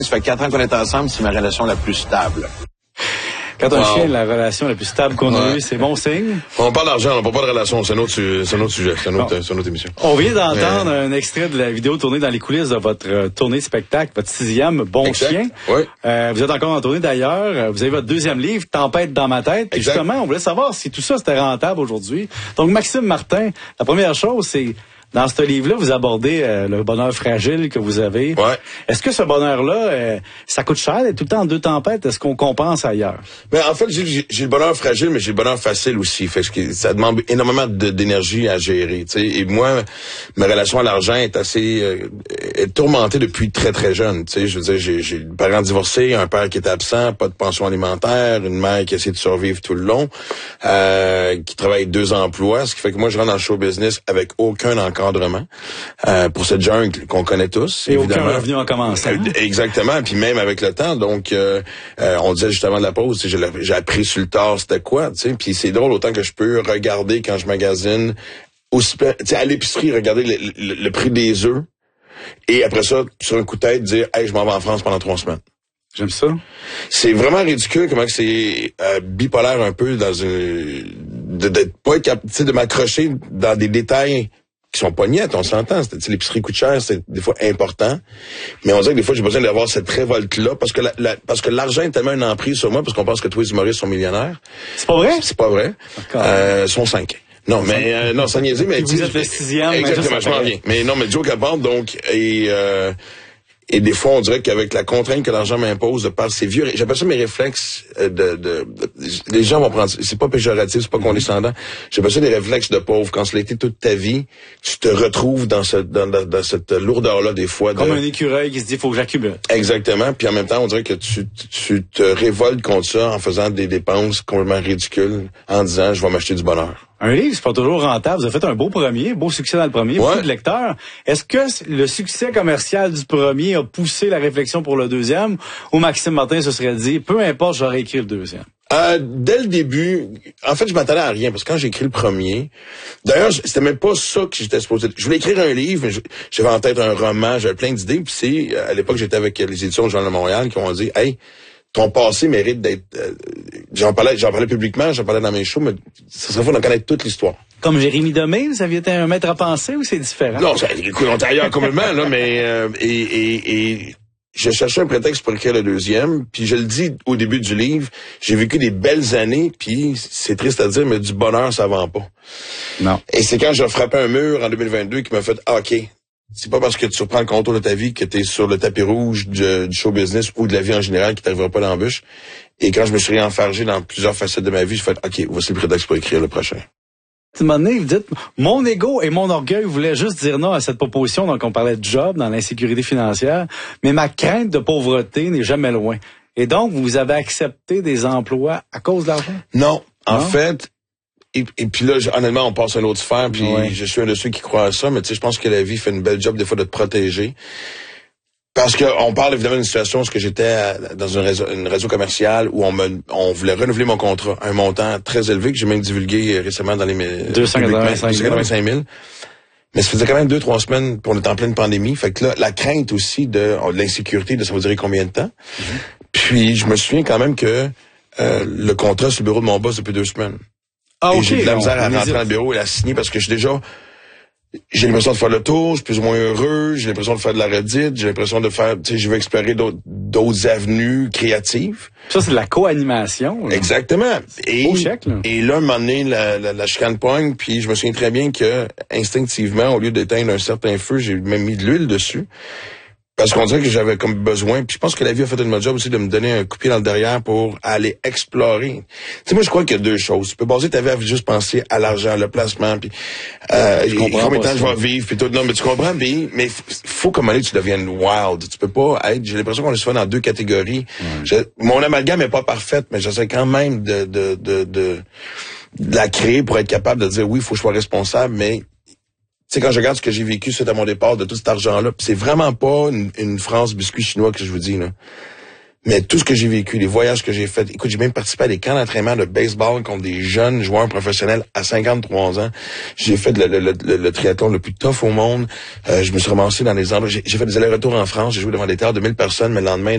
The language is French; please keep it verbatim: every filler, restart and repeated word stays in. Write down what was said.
Ça fait quatre ans qu'on est ensemble, c'est ma relation la plus stable. Quand un wow. chien est la relation la plus stable qu'on a ouais. eue, c'est bon signe. On parle d'argent, on parle pas de relation, c'est un autre, c'est un autre sujet, c'est un autre, bon. c'est une autre émission. On vient d'entendre Mais... un extrait de la vidéo tournée dans les coulisses de votre euh, tournée de spectacle, votre sixième Bon exact. Chien. Oui. Euh, vous êtes encore en tournée d'ailleurs. Vous avez votre deuxième livre, Tempête dans ma tête. Puis justement, on voulait savoir si tout ça c'était rentable aujourd'hui. Donc Maxime Martin, la première chose, c'est dans ce livre-là, vous abordez euh, le bonheur fragile que vous avez. Ouais. Est-ce que ce bonheur-là, euh, ça coûte cher d'être tout le temps en deux tempêtes? Est-ce qu'on compense ailleurs? Ben, en fait, j'ai, j'ai le bonheur fragile, mais j'ai le bonheur facile aussi. Fait que ça demande énormément de, d'énergie à gérer. T'sais. Et moi, ma relation à l'argent est assez euh, est tourmentée depuis très, très jeune. T'sais. Je veux dire, j'ai, j'ai des parents divorcés, un père qui est absent, pas de pension alimentaire, une mère qui essaie de survivre tout le long, euh, qui travaille deux emplois, ce qui fait que moi, je rentre dans le show business avec aucun encadrement. Euh, pour cette jungle qu'on connaît tous. Et évidemment. aucun revenu en commençant. Exactement, puis même avec le temps. Donc, euh, euh, on disait juste avant de la pause, j'ai, j'ai appris sur le tard c'était quoi, tu sais. Puis c'est drôle autant que je peux regarder quand je magasine, aussi, tu sais, à l'épicerie, regarder le, le, le prix des œufs, et après ça, sur un coup de tête, dire, hey, je m'en vais en France pendant trois semaines. J'aime ça. C'est vraiment ridicule comment que c'est euh, bipolaire un peu dans une, de, de pas être capable, tu sais, de m'accrocher dans des détails qui sont pas niais, on s'entend. C'est, l'épicerie coûte cher, c'est des fois important. Mais on dirait que des fois, j'ai besoin d'avoir cette révolte-là parce que la, la, parce que l'argent est tellement une emprise sur moi parce qu'on pense que tous les humoristes sont millionnaires. C'est pas vrai? C'est pas vrai. Euh, sont cinq. Non, mais, euh, non, sans niaiser, mais... Vous êtes le sixième. Exactement, je m'en viens. Mais non, mais joke à part, donc, et, euh, et des fois, on dirait qu'avec la contrainte que l'argent m'impose de par ces vieux, j'appelle ça mes réflexes de, de, de, les gens vont prendre, c'est pas péjoratif, c'est pas condescendant. J'appelle ça des réflexes de pauvre. Quand ça l'a été toute ta vie, tu te retrouves dans ce, dans, dans, dans cette lourdeur-là des fois. Comme de... un écureuil qui se dit, faut que j'accumule. Exactement. Puis en même temps, on dirait que tu, tu te révoltes contre ça en faisant des dépenses complètement ridicules, en disant, je vais m'acheter du bonheur. Un livre, c'est pas toujours rentable. Vous avez fait un beau premier, beau succès dans le premier, ouais. beaucoup de lecteurs. Est-ce que le succès commercial du premier a poussé la réflexion pour le deuxième, ou Maxime Martin se serait dit, peu importe, j'aurais écrit le deuxième? Euh, dès le début, en fait, je m'attendais à rien, parce que quand j'ai écrit le premier, d'ailleurs, c'était même pas ça que j'étais supposé. Je voulais écrire un livre, mais j'avais en tête un roman, j'avais plein d'idées, puis c'est, à l'époque, j'étais avec les éditions de Journal de Montréal qui ont dit, hey, ton passé mérite d'être, euh, j'en parlais, j'en parlais publiquement, j'en parlais dans mes shows, mais ça serait fou d'en connaître toute l'histoire. Comme Jérémy Demé, vous aviez été un maître à penser ou c'est différent? Non, ça, écoute, on est ailleurs complètement, là, mais, euh, et, et, et, je cherchais un prétexte pour écrire le deuxième, puis je le dis au début du livre, j'ai vécu des belles années, puis c'est triste à dire, mais du bonheur, ça vend pas. Non. Et c'est quand j'ai frappé un mur en deux mille vingt-deux qui m'a fait, ah, OK, c'est pas parce que tu reprends le contour de ta vie que t'es sur le tapis rouge du, du show business ou de la vie en général qui t'arrivera pas dans l'embûche. Et quand je me suis réenfargé dans plusieurs facettes de ma vie, j'ai fait, OK, voici le prétexte pour écrire le prochain. À un moment donné, vous dites, mon ego et mon orgueil voulaient juste dire non à cette proposition. Donc, on parlait de job dans l'insécurité financière, mais ma crainte de pauvreté n'est jamais loin. Et donc, vous avez accepté des emplois à cause de l'argent? Non. En non? fait, et, et puis là, honnêtement, on passe à une autre sphère, puis ouais. je suis un de ceux qui croient à ça, mais tu sais, je pense que la vie fait une belle job des fois de te protéger. Parce que on parle évidemment d'une situation où j'étais à, dans une réseau, une réseau commercial où on me, on voulait renouveler mon contrat, un montant très élevé que j'ai même divulgué récemment dans les deux cent quatre-vingt-cinq mille. Mais ça faisait quand même deux, trois semaines pour on était en pleine pandémie. Fait que là, la crainte aussi de, de l'insécurité de ça va durer combien de temps. Mm-hmm. Puis je me souviens quand même que euh, le contrat sur le bureau de mon boss depuis deux semaines. Ah, et okay, j'ai de la misère à rentrer hésite. dans le bureau et la signer parce que je suis déjà. J'ai l'impression de faire le tour, je suis plus ou moins heureux, j'ai l'impression de faire de la redite, j'ai l'impression de faire, tu sais, je veux explorer d'autres, d'autres avenues créatives. Ça, c'est de la co-animation. Là. Exactement. Et, Beau chèque, là. Et là, un moment donné, la, la, la chicane pogne, puis je me souviens très bien que, instinctivement, au lieu d'éteindre un certain feu, j'ai même mis de l'huile dessus. Parce qu'on dirait que j'avais comme besoin, puis je pense que la vie a fait une bonne job aussi de me donner un coup de pied dans le derrière pour aller explorer. Tu sais, moi, je crois qu'il y a deux choses. Tu peux baser ta vie à juste penser à l'argent, le placement, puis euh, combien de temps je vais vivre, puis tout. Non, mais tu comprends, mais mais faut comme aller, tu deviennes wild. Tu peux pas être. J'ai l'impression qu'on est souvent dans deux catégories. Ouais. Je, mon amalgame est pas parfaite, mais j'essaie quand même de de de de, de la créer pour être capable de dire oui, il faut que je sois responsable, mais tu sais, quand je regarde ce que j'ai vécu suite à mon départ de tout cet argent-là, c'est vraiment pas une, une France biscuit chinois que je vous dis, là. Mais tout ce que j'ai vécu, les voyages que j'ai faits, écoute, j'ai même participé à des camps d'entraînement de baseball contre des jeunes joueurs professionnels à cinquante-trois ans. J'ai fait le, le, le, le triathlon le plus tough au monde. Euh, je me suis ramassé dans les endroits. J'ai, j'ai fait des allers-retours en France. J'ai joué devant des terres de mille personnes, mais le lendemain,